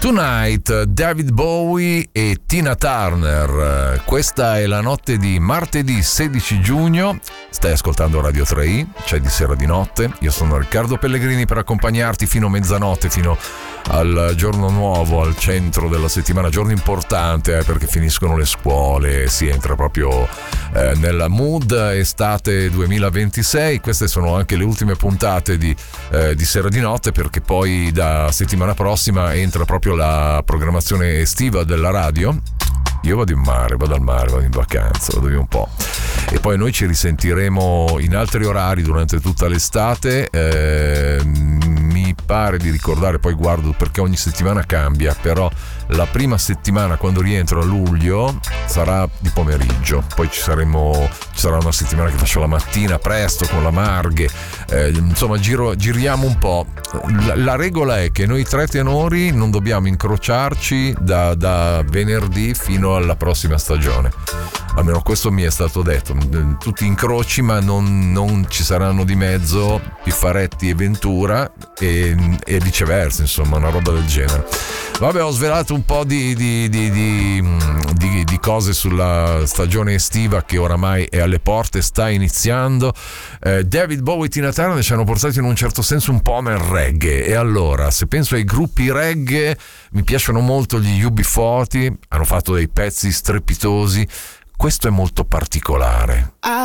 Tonight, David Bowie e Tina Turner. Questa è la notte di martedì 16 giugno. Stai ascoltando Radio 3i, c'è di sera di notte. Io sono Riccardo Pellegrini per accompagnarti fino a mezzanotte, fino al giorno nuovo, al centro della settimana, giorno importante perché finiscono le scuole, si entra proprio nella mood estate 2026. Queste sono anche le ultime puntate di sera di notte, perché poi da settimana prossima entra proprio la programmazione estiva della radio. Io vado al mare, vado in vacanza, vado via un po'. E poi noi ci risentiremo in altri orari durante tutta l'estate. Mi pare di ricordare, poi guardo perché ogni settimana cambia, però la prima settimana, quando rientro a luglio, sarà di pomeriggio. Poi ci sarà una settimana che faccio la mattina presto con la Marghe. Insomma, giriamo un po'. La regola è che noi tre tenori non dobbiamo incrociarci da venerdì fino alla prossima stagione. Almeno questo mi è stato detto. Tutti incroci, ma non ci saranno di mezzo Piffaretti e Ventura e viceversa, insomma, una roba del genere. Vabbè, ho svelato un po' di cose sulla stagione estiva che oramai è alle porte, sta iniziando. David Bowie e Tina Turner ci hanno portato in un certo senso un po' nel reggae, e allora, se penso ai gruppi reggae, mi piacciono molto gli UB40, hanno fatto dei pezzi strepitosi. Questo è molto particolare.